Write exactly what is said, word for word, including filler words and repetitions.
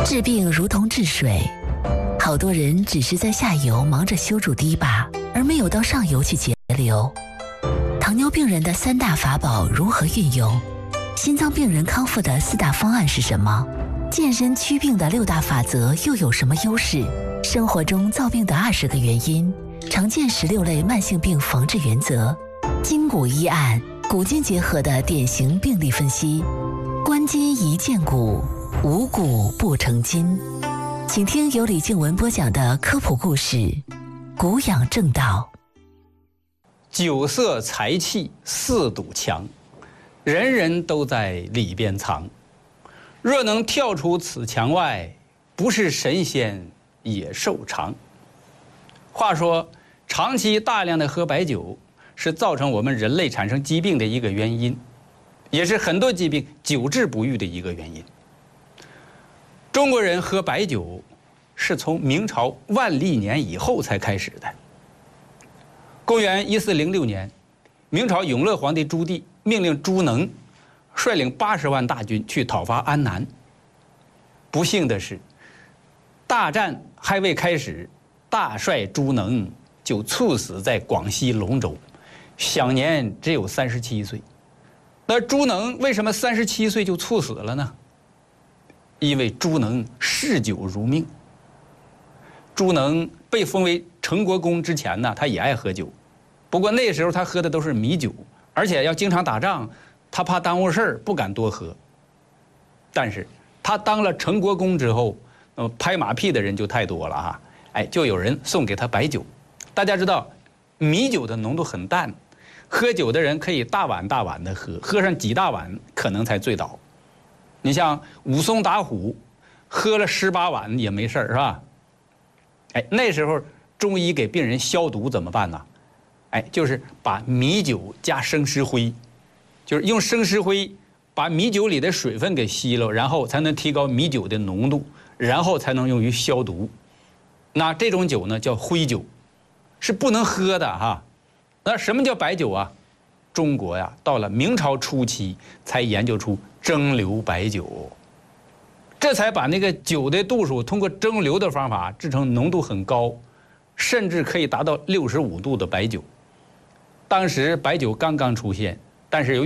治病如同治水，好多人只是在下游忙着修筑堤坝，而没有到上游去节流。糖尿病人的三大法宝如何运用？心脏病人康复的四大方案是什么？健身祛病的六大法则又有什么优势？生活中造病的二十个原因，常见十六类慢性病防治原则，筋骨医案，古今结合的典型病例分析。观筋宜见骨，无骨不成筋。请听由李静文播讲的科普故事《骨养正道》。 酒色财气四堵墙，人人都在里边藏。若能跳出此墙外，不是神仙也寿长。话说，长期大量的喝白酒是造成我们人类产生疾病的一个原因，也是很多疾病久治不愈的一个原因。中国人喝白酒是从明朝万历年以后才开始的。公元一四零六年，明朝永乐皇帝朱棣命令朱能率领八十万大军去讨伐安南。不幸的是，大战还未开始，大帅朱能就猝死在广西龙州，享年只有三十七岁。那朱能为什么三十七岁就猝死了呢？因为朱能嗜酒如命。朱能被封为成国公之前呢，他也爱喝酒，不过那时候他喝的都是米酒，而且要经常打仗，他怕耽误事儿，不敢多喝。但是他当了成国公之后，呃，拍马屁的人就太多了哈，哎，就有人送给他白酒。大家知道，米酒的浓度很淡，喝酒的人可以大碗大碗的喝，喝上几大碗可能才醉倒。你像武松打虎，喝了十八碗也没事儿，是吧？哎，那时候中医给病人消毒怎么办呢？哎，就是把米酒加生石灰，就是用生石灰把米酒里的水分给吸了，然后才能提高米酒的浓度，然后才能用于消毒。那这种酒呢叫灰酒，是不能喝的哈。那什么叫白酒啊？中国呀，到了明朝初期才研究出蒸馏白酒，这才把那个酒的度数通过蒸馏的方法制成浓度很高，甚至可以达到六十五度的白酒。当时白酒刚刚出现，但是由于